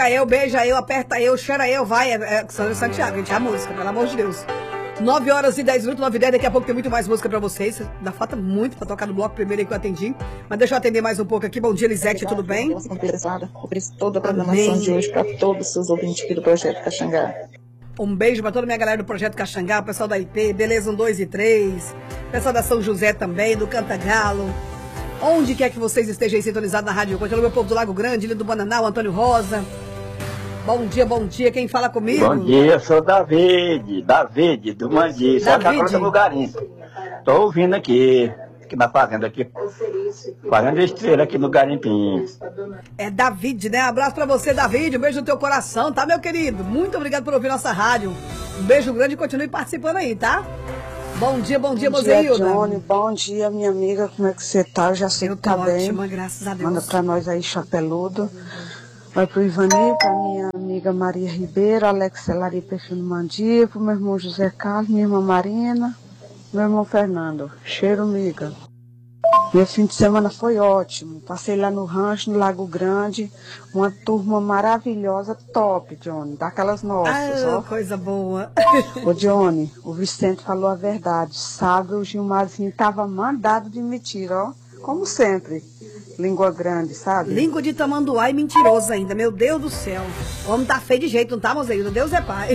Eu, beija eu, aperta eu, cheira eu, vai. Sandra Santiago, gente, é a música, pelo amor de Deus. 9 horas e 10 minutos, 9 e 10, daqui a pouco tem muito mais música pra vocês. Ainda falta muito pra tocar no bloco primeiro aí que eu atendi. Mas deixa eu atender mais um pouco aqui. Bom dia, Elisete, tudo bem? Obrigado toda a programação de hoje para todos os seus ouvintes aqui do Projeto Caxangá. Um beijo pra toda a minha galera do Projeto Caxangá, o pessoal da IP, Beleza 1, 2 e 3, o pessoal da São José também, do Cantagalo. Onde quer que vocês estejam aí sintonizados na Rádio Continua, meu povo do Lago Grande, Ilha do Bananal, Antônio Rosa. Bom dia, quem fala comigo? Bom dia, eu sou David do Mandi, só que agora no garimpo. Tô ouvindo aqui na fazenda aqui, fazenda Estrela aqui no garimpinho. É David, né? Abraço pra você, David, um beijo no teu coração, tá, meu querido? Muito obrigado por ouvir nossa rádio. Um beijo grande e continue participando aí, tá? Bom dia, Mozeilda. Johnny, bom dia, minha amiga, como é que você tá? Eu já sei que tá bem. Ótima, graças a Deus. Manda pra nós aí, chapeludo. Vai pro Ivani, pra minha amiga Maria Ribeiro, Alex Celari Peixe no Mandi, pro meu irmão José Carlos, minha irmã Marina, meu irmão Fernando. Cheiro, amiga. Meu fim de semana foi ótimo. Passei lá no rancho, no Lago Grande, uma turma maravilhosa, top, Johnny, daquelas nossas, ó. Coisa boa. Ô, Johnny, o Vicente falou a verdade. Sábado o Gilmarzinho tava mandado de mentira, ó. Como sempre. Língua grande, sabe? Língua de tamanduá e mentiroso ainda, meu Deus do céu. O homem tá feio de jeito, não tá, Mozeilda? Deus é pai.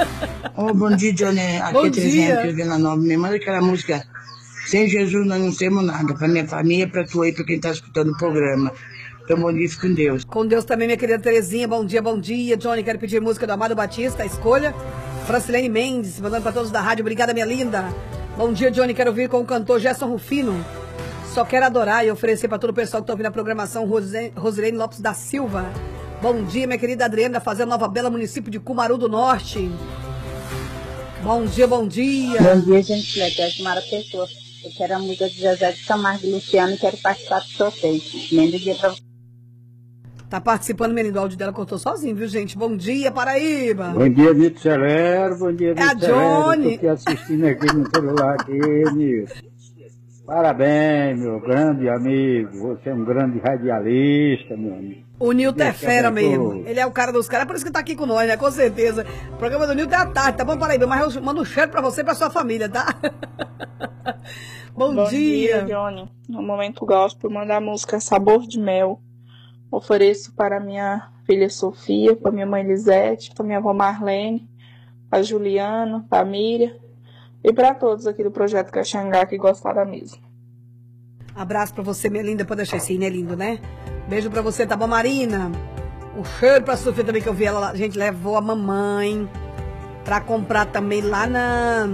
Ô, bom dia, Johnny. Aqui é Terezinha de Vila Nova. Me manda aquela música. Sem Jesus nós não temos nada. Pra minha família, pra tu aí, pra quem tá escutando o programa. Então, bom dia, fique com Deus. Com Deus também, minha querida Terezinha. Bom dia, Johnny. Quero pedir música do Amado Batista, a escolha. Francilene Mendes, mandando pra todos da rádio. Obrigada, minha linda. Bom dia, Johnny. Quero ouvir com o cantor Gerson Rufino. Só quero adorar e oferecer para todo o pessoal que está ouvindo a programação, Rosilene Lopes da Silva. Bom dia, minha querida Adriana, da Fazenda Nova Bela, município de Cumaru do Norte. Bom dia. Bom dia, gente. Aqui é a Gilmara Pessoa. Eu quero a música de José de Camargo e Luciano e quero participar do sorteio. Lindo dia pra você. Tá participando, menino, do áudio dela cortou sozinho, viu, gente? Bom dia, Paraíba. Bom dia, Nito Celero. Bom dia, Nito Celero. É a Johnny. Tô aqui assistindo aqui no celular aqui, Nito. Parabéns, meu grande amigo. Você é um grande radialista, meu amigo. O Nilton é fera mesmo. Ele é o cara dos caras, é por isso que tá aqui com nós, né? Com certeza. O programa do Nilton é à tarde, tá bom, Paraíba? Mas eu mando um cheiro pra você e pra sua família, tá? Bom dia, Johnny. No momento gospel, mandar a música Sabor de Mel. Ofereço para minha filha Sofia, para minha mãe Lisete, para minha avó Marlene, para Juliana, para Miriam. E para todos aqui do Projeto Caxangá que gostaram da mesma. Abraço pra você, minha linda. Pode deixar assim, né, lindo, né? Beijo pra você, tá bom, Marina? Um cheiro pra Sofia também, que eu vi ela lá. A gente levou a mamãe pra comprar também lá na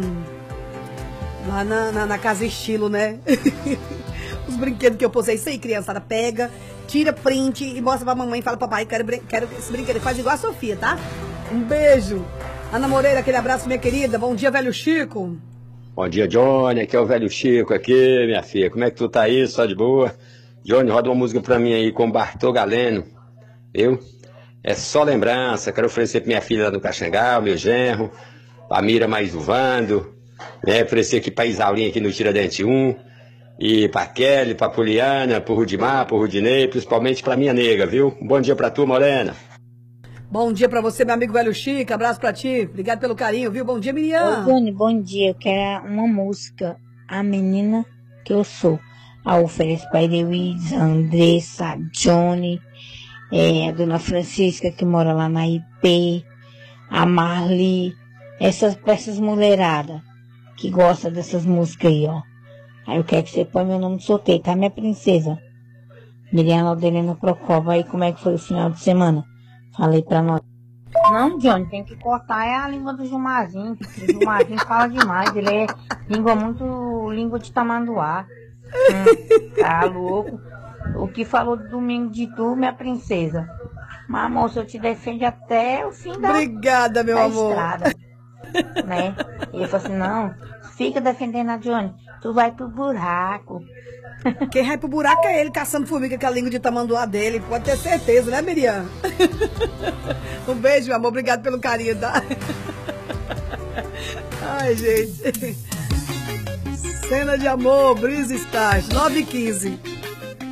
Casa Estilo, né? Os brinquedos que eu posei. Isso aí, criançada. Pega, tira print e mostra pra mamãe e fala, papai, quero esse brinquedo. Faz igual a Sofia, tá? Um beijo. Ana Moreira, aquele abraço, minha querida. Bom dia, velho Chico. Bom dia, Johnny. Aqui é o velho Chico aqui, minha filha. Como é que tu tá aí? Só de boa? Johnny, roda uma música pra mim aí com Bartô Galeno. Viu? É só lembrança. Quero oferecer pra minha filha lá no Caxangá, o meu genro. Pra Mira mais o Vando. Né? Oferecer aqui pra Isaulinha aqui no Tiradentes 1. E pra Kelly, pra Poliana, pro Rudimar, pro Rudinei. Principalmente pra minha nega, viu? Um bom dia pra tu, Morena. Bom dia pra você, meu amigo velho Chico. Abraço pra ti. Obrigado pelo carinho, viu? Bom dia, Miriam. Ô, Johnny, bom dia. Eu quero uma música, A Menina Que Eu Sou. A ofereço pra Eloísa, a Andressa, a Johnny, a Dona Francisca, que mora lá na IP, a Marli, essas mulheradas que gostam dessas músicas aí, ó. Aí eu quero que você põe meu nome no sorteio, tá, minha princesa? Miriam Aldelena Procova, aí como é que foi o final de semana? Falei pra nós. Não, Johnny, tem que cortar a língua do Gilmarzinho. O Gilmarzinho fala demais. Ele é língua de tamanduá. Tá louco. O que falou do domingo de tu, minha princesa. Mas, moça, eu te defendo até o fim da, Obrigada, meu amor. Estrada. Né? Ele falou assim, não, fica defendendo a Johnny. Tu vai pro buraco. Quem vai pro buraco é ele, caçando formiga com a língua de tamanduá dele. Pode ter certeza, né, Miriam? Um beijo, meu amor. Obrigado pelo carinho, tá? Ai, gente. Cena de amor, Brisa Stars, 9h15.